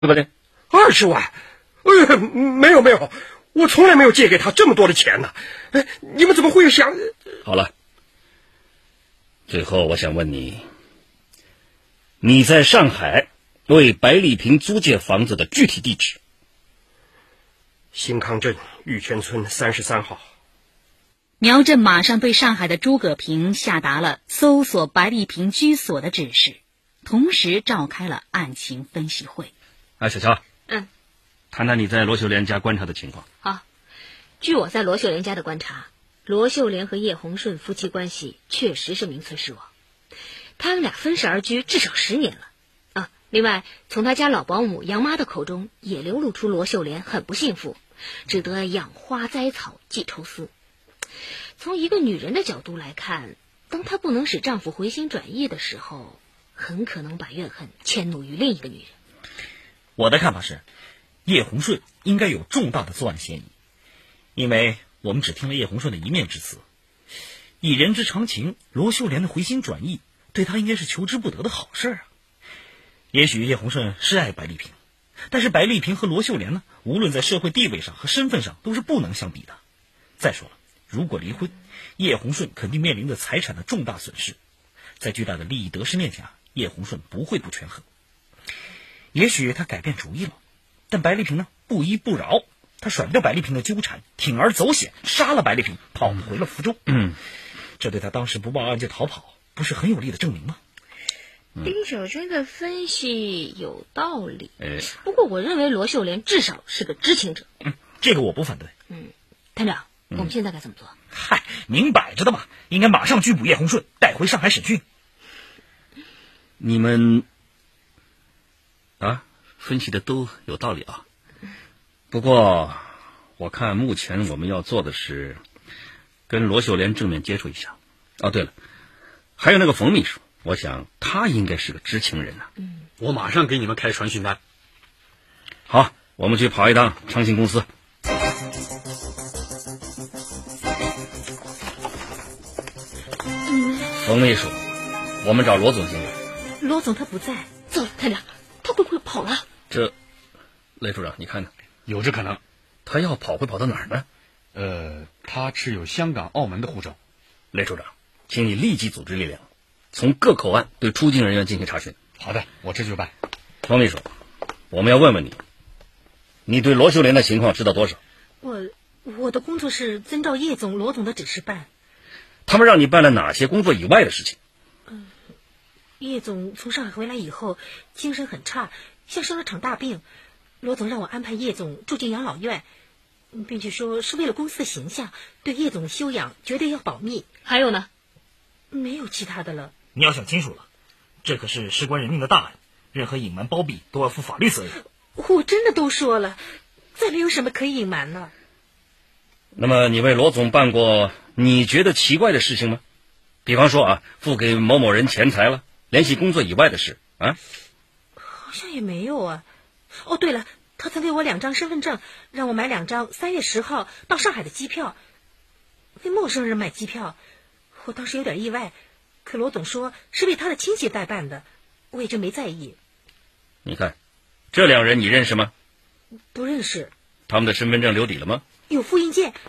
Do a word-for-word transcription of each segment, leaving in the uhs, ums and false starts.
对不对？ 二十万？呃，没有没有，我从来没有借给他这么多的钱呢。哎，你们怎么会想？ 好了，最后我想问你，你在上海为白丽萍租借房子的具体地址？ 新康镇玉泉村三十三号。 苗振马上对上海的诸葛平下达了搜索白丽萍居所的指示，同时召开了案情分析会。 哎，小乔， 嗯， 谈谈你在罗秀莲家观察的情况。 好，据我在罗秀莲家的观察，罗秀莲和叶红顺夫妻关系确实是名存实亡，他们俩分手而居至少十年了啊。另外，从他家老保姆杨妈的口中也流露出罗秀莲很不幸福，只得养花栽草寄愁思。从一个女人的角度来看，当她不能使丈夫回心转意的时候，很可能把怨恨迁怒于另一个女人。 我的看法是，叶红顺应该有重大的作案嫌疑，因为我们只听了叶红顺的一面之词。以人之常情，罗秀莲的回心转意对他应该是求之不得的好事啊。也许叶红顺是爱白丽萍，但是白丽萍和罗秀莲呢，无论在社会地位上和身份上都是不能相比的。再说了，如果离婚，叶红顺肯定面临着财产的重大损失，在巨大的利益得失面前，叶红顺不会不权衡。也许他改变主意了，但白丽萍呢，不依不饶，他甩不掉白丽萍的纠缠，铤而走险，杀了白丽萍，跑回了福州。 嗯， 这对他当时不报案就逃跑，不是很有力的证明吗？ 丁小军的分析有道理， 哎， 不过我认为罗秀莲至少是个知情者。 嗯，这个我不反对。 嗯，探长，我们现在该怎么做？ 嗨，明摆着的嘛，应该马上拘捕叶红顺，带回上海审讯。 你们啊，分析的都有道理啊。不过，我看目前我们要做的是跟罗秀莲正面接触一下。哦，对了，还有那个冯秘书，我想他应该是个知情人呐、啊。 嗯，我马上给你们开传讯单。 好，我们去跑一趟昌信公司。冯秘书，我们找罗总进来。 罗总他不在。 走了，探长，他会不会跑了？ 这，雷处长，你看呢？ 有这可能。 他要跑会跑到哪儿呢？ 呃，他持有香港、澳门的护照。 雷处长，请你立即组织力量，从各口岸对出境人员进行查询。 好的，我这就办。 冯秘书，我们要问问你，你对罗秀莲的情况知道多少？ 我我的工作是遵照叶总、罗总的指示办。 他们让你办了哪些工作以外的事情？ 嗯，叶总从上海回来以后精神很差，像生了场大病。罗总让我安排叶总住进养老院，并且说是为了公司的形象，对叶总的修养绝对要保密。 还有呢？ 没有其他的了。 你要想清楚了，这可是事关人命的大案，任何隐瞒包庇都要负法律责任。 我真的都说了，再没有什么可以隐瞒了。 那么你为罗总办过你觉得奇怪的事情吗？比方说啊，付给某某人钱财了，联系工作以外的事啊？ 好像也没有啊。哦，对了，他曾给我两张身份证，让我买两张三月十号到上海的机票。为陌生人买机票，我当时有点意外，可罗总说是为他的亲戚代办的，我也就没在意。 你看，这两人你认识吗？ 不认识。 他们的身份证留底了吗？ 有复印件。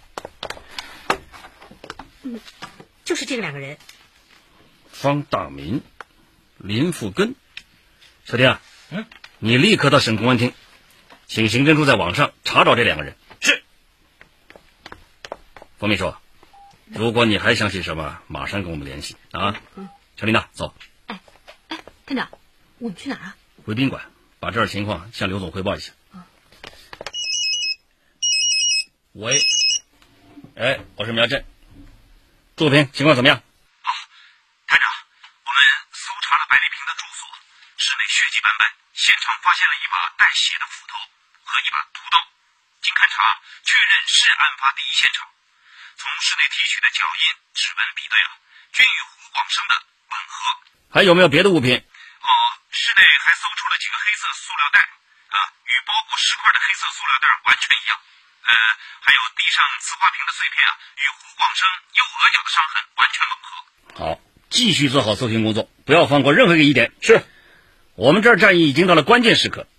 嗯，就是这两个人。 方大民、林富根。小丁啊， 嗯， 你立刻到省公安厅，请刑侦处在网上查找这两个人。 是。 冯秘书，如果你还想起什么，马上跟我们联系啊。 嗯， 小琳娜，走。 哎哎，探长，我们去哪儿啊？ 回宾馆，把这儿情况向刘总汇报一下。 嗯。 喂，哎，我是苗振。祝平，情况怎么样？ 哦，台长，我们搜查了白丽萍的住所，室内血迹斑斑，现场发现了一把带血的斧头和一把屠刀。经勘查，确认是案发第一现场。从室内提取的脚印、指纹比对了，均与胡广生的吻合。 还有没有别的物品？ 哦，室内还搜出了几个黑色塑料袋，啊，与包裹石块的黑色塑料袋完全一样。呃，还有地上瓷花瓶的碎片啊，与胡广生右额角的伤痕完全吻合。 好，继续做好搜寻工作，不要放过任何一个疑点。 是， 我们这儿战役已经到了关键时刻，